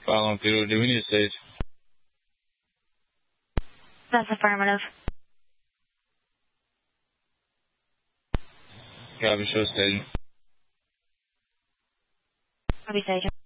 Following Peter, do we need a stage? That's affirmative. Copy, show stage. Copy, stage.